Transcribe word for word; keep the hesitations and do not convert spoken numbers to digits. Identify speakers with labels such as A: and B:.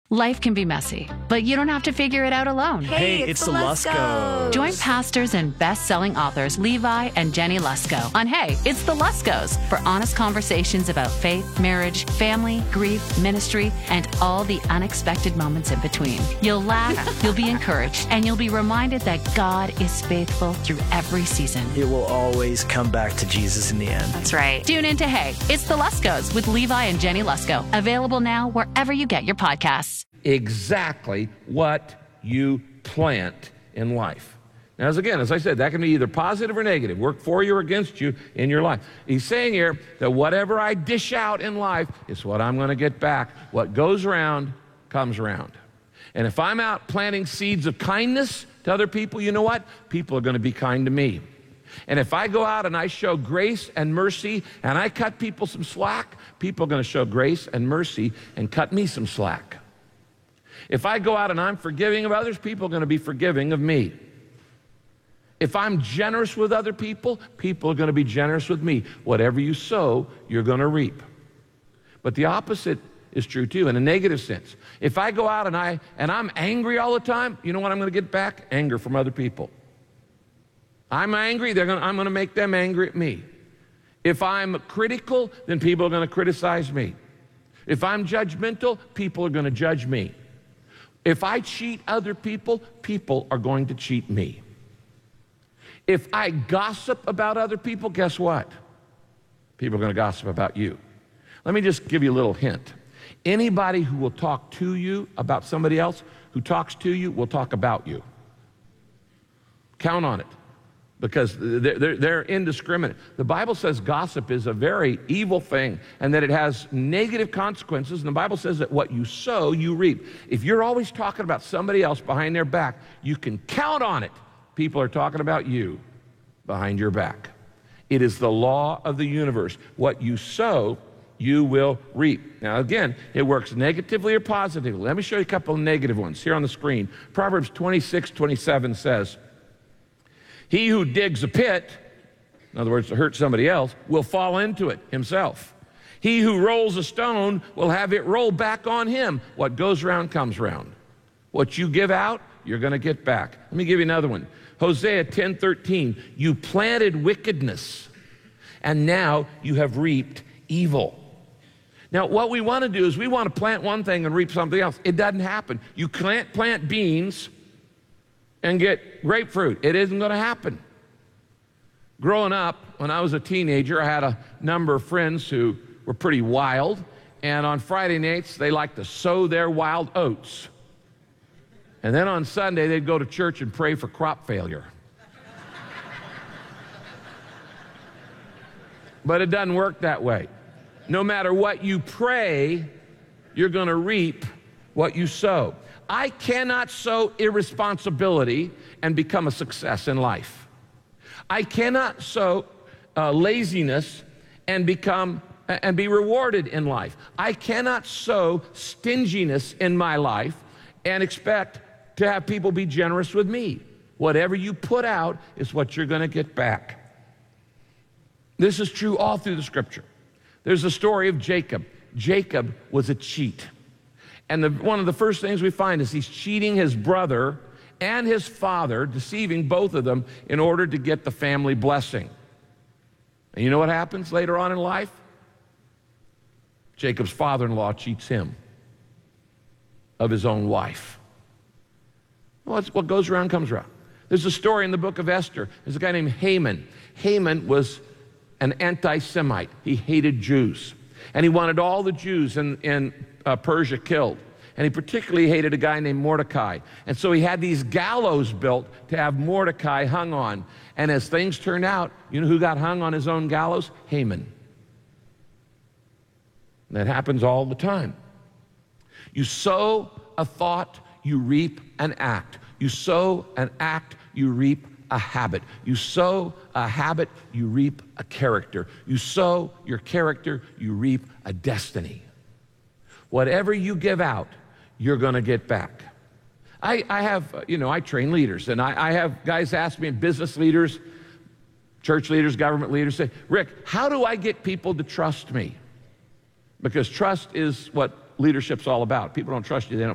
A: Life can be messy, but you don't have to figure it out alone.
B: Hey, it's, it's the Luskos.
A: Join pastors and best-selling authors Levi and Jenny Lusko on Hey, It's the Luskos for honest conversations about faith, marriage, family, grief, ministry, and all the unexpected moments in between. You'll laugh, you'll be encouraged, and you'll be reminded that God is faithful through every season.
B: It will always come back to Jesus in the end.
A: That's right. Tune into Hey, It's the Luskos with Levi and Jenny Lusko. Available now wherever you get your podcasts.
C: Exactly what you plant in life. Now, as again, as I said, that can be either positive or negative, work for you or against you in your life. He's saying here that whatever I dish out in life is what I'm going to get back. What goes around comes around. And if I'm out planting seeds of kindness to other people, you know what? People are going to be kind to me. And if I go out and I show grace and mercy and I cut people some slack, people are going to show grace and mercy and cut me some slack. If I go out and I'm forgiving of others, people are going to be forgiving of me. If I'm generous with other people, people are going to be generous with me. Whatever you sow, you're going to reap. But the opposite is true too, in a negative sense. If I go out and, I, and I'm angry all the time, you know what I'm going to get back? Anger from other people. I'm angry, they're going to, I'm going to make them angry at me. If I'm critical, then people are going to criticize me. If I'm judgmental, people are going to judge me. If I cheat other people, people are going to cheat me. If I gossip about other people, guess what? People are going to gossip about you. Let me just give you a little hint. Anybody who will talk to you about somebody else, who talks to you, will talk about you. Count on it, because they're, they're, they're indiscriminate. The Bible says gossip is a very evil thing and that it has negative consequences. And the Bible says that what you sow, you reap. If you're always talking about somebody else behind their back, you can count on it. People are talking about you behind your back. It is the law of the universe. What you sow, you will reap. Now again, it works negatively or positively. Let me show you a couple of negative ones here on the screen. Proverbs twenty-six twenty-seven says, he who digs a pit, in other words, to hurt somebody else, will fall into it himself. He who rolls a stone will have it roll back on him. What goes around comes around. What you give out, you're going to get back. Let me give you another one. Hosea ten thirteen, you planted wickedness, and now you have reaped evil. Now, what we want to do is we want to plant one thing and reap something else. It doesn't happen. You can't plant beans and get grapefruit. It isn't going to happen. Growing up, when I was a teenager, I had a number of friends who were pretty wild, and on Friday nights, they liked to sow their wild oats. And then on Sunday, they'd go to church and pray for crop failure. But it doesn't work that way. No matter what you pray, you're going to reap what you sow. I cannot sow irresponsibility and become a success in life. I cannot sow uh, laziness and become and be rewarded in life. I cannot sow stinginess in my life and expect to have people be generous with me. Whatever you put out is what you're going to get back. This is true all through the scripture. There's a story of Jacob. Jacob was a cheat. And the, one of the first things we find is he's cheating his brother and his father, deceiving both of them in order to get the family blessing. And you know what happens later on in life? Jacob's father-in-law cheats him of his own wife. Well, it's what goes around comes around. There's a story in the book of Esther. There's a guy named Haman. Haman was an anti-Semite. He hated Jews. And he wanted all the Jews in, in uh, Persia killed. And he particularly hated a guy named Mordecai. And so he had these gallows built to have Mordecai hung on. And as things turned out, you know who got hung on his own gallows? Haman. And that happens all the time. You sow a thought, you reap an act. You sow an act, you reap a habit. You sow a habit, you reap a character. You sow your character, you reap a destiny. Whatever you give out, you're going to get back. I, I have, you know, I train leaders, and I, I have guys ask me, business leaders, church leaders, government leaders, say, Rick, how do I get people to trust me? Because trust is what leadership's all about. People don't trust you, they don't